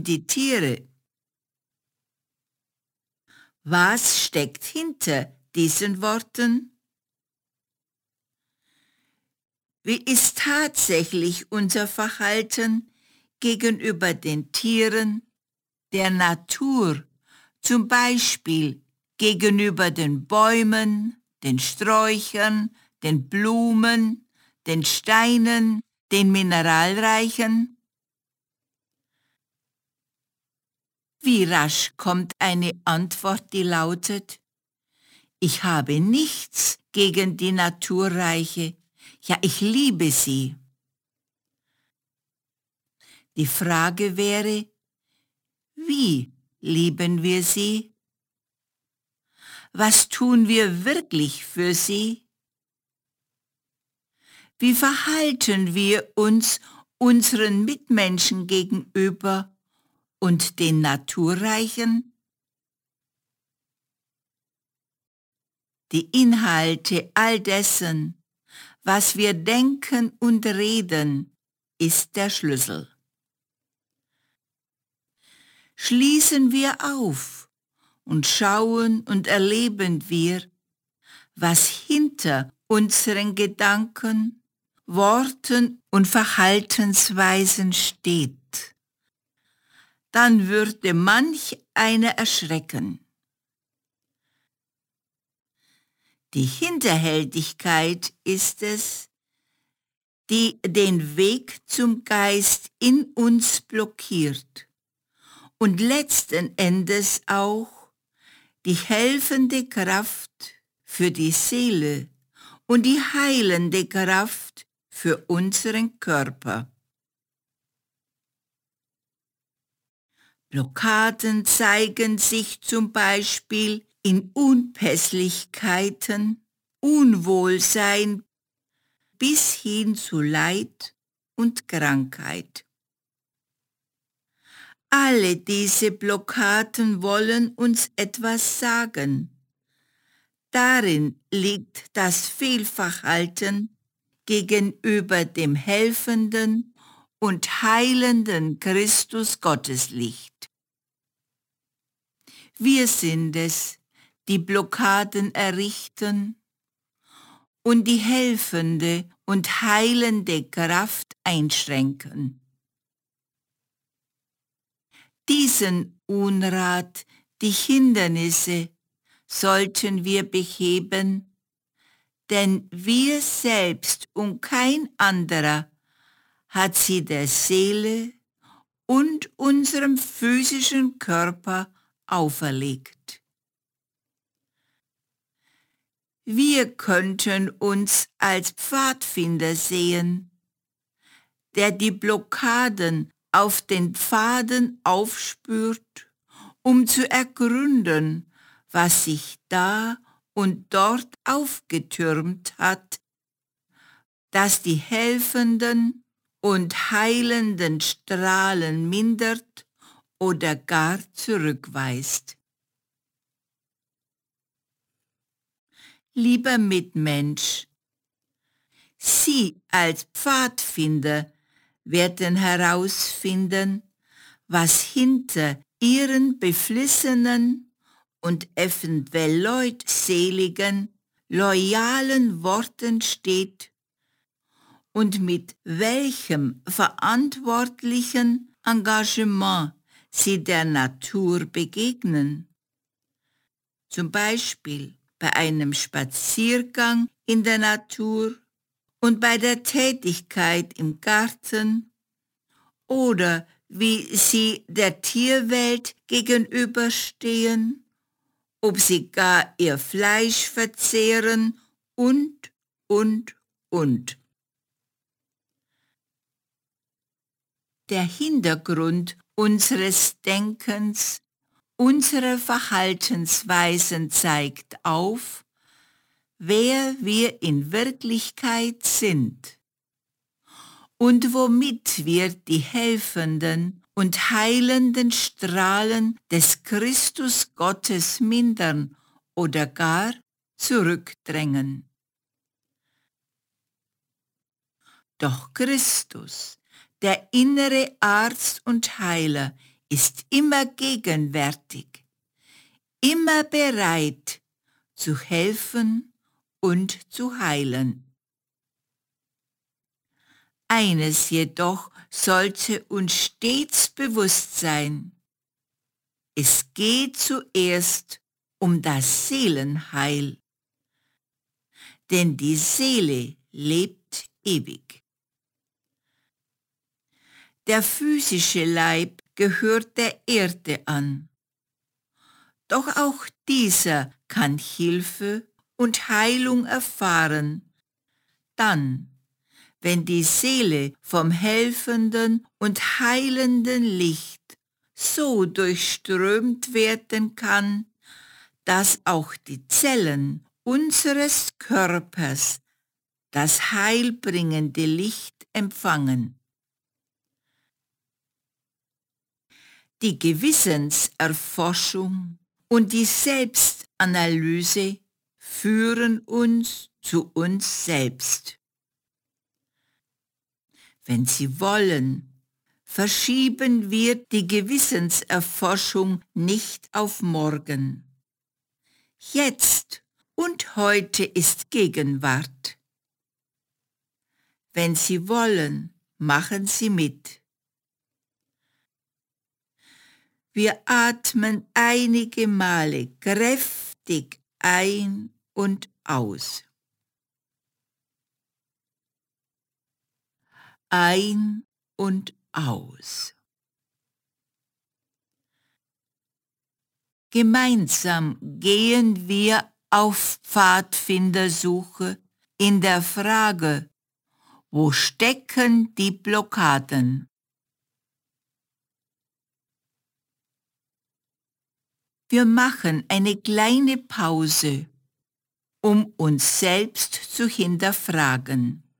und die Tiere. Was steckt hinter diesen Worten? Wie ist tatsächlich unser Verhalten gegenüber den Tieren, der Natur, zum Beispiel gegenüber den Bäumen, den Sträuchern, den Blumen, den Steinen, den Mineralreichen? Wie rasch kommt eine Antwort, die lautet: Ich habe nichts gegen die Naturreiche, ja, ich liebe sie. Die Frage wäre, wie lieben wir sie? Was tun wir wirklich für sie? Wie verhalten wir uns unseren Mitmenschen gegenüber und den Naturreichen? Die Inhalte all dessen, was wir denken und reden, ist der Schlüssel. Schließen wir auf und schauen und erleben wir, was hinter unseren Gedanken, Worten und Verhaltensweisen steht, dann würde manch einer erschrecken. Die Hinterhältigkeit ist es, die den Weg zum Geist in uns blockiert und letzten Endes auch die helfende Kraft für die Seele und die heilende Kraft für unseren Körper. Blockaden zeigen sich zum Beispiel in Unpässlichkeiten, Unwohlsein bis hin zu Leid und Krankheit. Alle diese Blockaden wollen uns etwas sagen. Darin liegt das Fehlverhalten gegenüber dem helfenden und heilenden Christus Gotteslicht. Wir sind es, die Blockaden errichten und die helfende und heilende Kraft einschränken. Diesen Unrat, die Hindernisse, sollten wir beheben, denn wir selbst und kein anderer hat sie der Seele und unserem physischen Körper auferlegt. Wir könnten uns als Pfadfinder sehen, der die Blockaden auf den Pfaden aufspürt, um zu ergründen, was sich da und dort aufgetürmt hat, das die helfenden und heilenden Strahlen mindert oder gar zurückweist. Lieber Mitmensch, Sie als Pfadfinder werden herausfinden, was hinter Ihren beflissenen und eventuell leutseligen, loyalen Worten steht und mit welchem verantwortlichen Engagement Sie der Natur begegnen. Zum Beispiel bei einem Spaziergang in der Natur und bei der Tätigkeit im Garten oder wie Sie der Tierwelt gegenüberstehen, ob Sie gar ihr Fleisch verzehren und. Der Hintergrund unseres Denkens, unserer Verhaltensweisen zeigt auf, wer wir in Wirklichkeit sind und womit wir die helfenden und heilenden Strahlen des Christus Gottes mindern oder gar zurückdrängen. Doch Christus, der innere Arzt und Heiler, ist immer gegenwärtig, immer bereit zu helfen und zu heilen. Eines jedoch sollte uns stets bewusst sein: Es geht zuerst um das Seelenheil, denn die Seele lebt ewig. Der physische Leib gehört der Erde an, doch auch dieser kann Hilfe und Heilung erfahren, dann, wenn die Seele vom helfenden und heilenden Licht so durchströmt werden kann, dass auch die Zellen unseres Körpers das heilbringende Licht empfangen. Die Gewissenserforschung und die Selbstanalyse führen uns zu uns selbst. Wenn Sie wollen, verschieben wir die Gewissenserforschung nicht auf morgen. Jetzt und heute ist Gegenwart. Wenn Sie wollen, machen Sie mit. Wir atmen einige Male kräftig ein und aus. Ein und aus. Gemeinsam gehen wir auf Pfadfindersuche in der Frage: Wo stecken die Blockaden? Wir machen eine kleine Pause, um uns selbst zu hinterfragen.